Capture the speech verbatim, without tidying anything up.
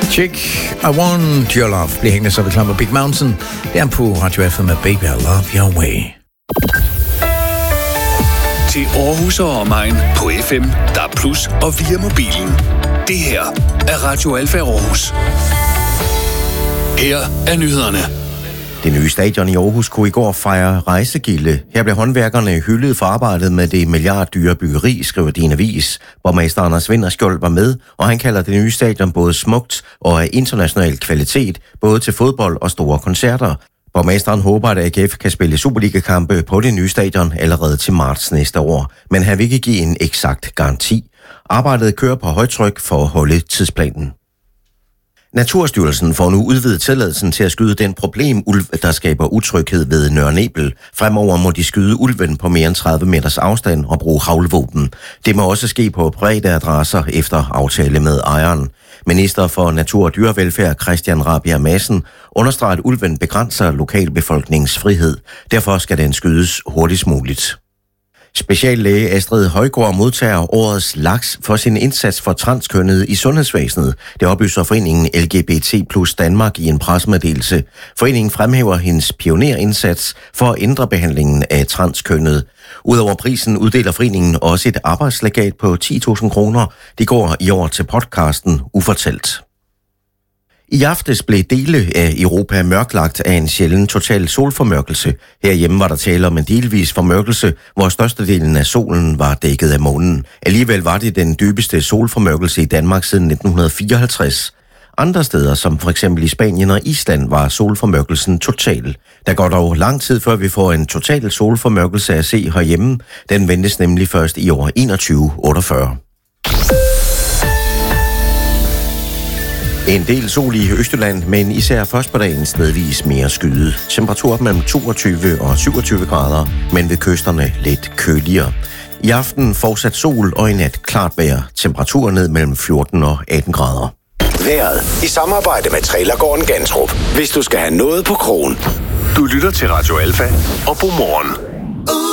Chick, I Want Your Love bliver hængende så ved klammer Big Mountain. Det er på Radio F M med Baby, I Love Your Way. Til Aarhus og omegn på F M, D A B plus og via mobilen. Det her er Radio Alfa Aarhus. Her er nyhederne. Det nye stadion i Aarhus kunne i går fejre rejsegilde. Her blev håndværkerne hyldet for arbejdet med det milliarddyre byggeri, skriver din avis. Borgmester Anders Vinderskjold var med, og han kalder det nye stadion både smukt og af international kvalitet, både til fodbold og store koncerter. Borgmesteren håber, at A G F kan spille Superliga-kampe på det nye stadion allerede til marts næste år, men han vil ikke give en eksakt garanti. Arbejdet kører på højtryk for at holde tidsplanen. Naturstyrelsen får nu udvidet tilladelsen til at skyde den problemulv, der skaber utryghed ved Nørre Nebel. Fremover må de skyde ulven på mere end tredive meters afstand og bruge haglvåben. Det må også ske på private adresser efter aftale med ejeren. Minister for Natur og Dyrevelfærd Christian Rabjerg Madsen understreger, at ulven begrænser lokalbefolkningens frihed. Derfor skal den skydes hurtigst muligt. Speciallæge Astrid Højgaard modtager årets laks for sin indsats for transkønnede i sundhedsvæsenet. Det oplyser foreningen L G B T plus Danmark i en pressemeddelelse. Foreningen fremhæver hendes pionerindsats for at ændre behandlingen af transkønnede. Udover prisen uddeler foreningen også et arbejdslegat på ti tusind kroner. Det går i år til podcasten Ufortalt. I aftes blev dele af Europa mørklagt af en sjælden total solformørkelse. Herhjemme var der tale om en delvis formørkelse, hvor størstedelen af solen var dækket af månen. Alligevel var det den dybeste solformørkelse i Danmark siden nitten fireoghalvtreds. Andre steder, som for eksempel i Spanien og Island, var solformørkelsen total. Der går dog lang tid, før vi får en total solformørkelse at se herhjemme. Den ventes nemlig først i år enogtyve otteogfyrre. En del sol i Østjylland, men især først på dagen stedvis mere skyde. Temperatur mellem toogtyve og syvogtyve grader, men ved kysterne lidt køligere. I aften fortsat sol og i nat klart vejr. Temperatur ned mellem fjorten og atten grader. Vejret i samarbejde med Trailergården Gantrup. Hvis du skal have noget på krogen. Du lytter til Radio Alfa og Godmorgen.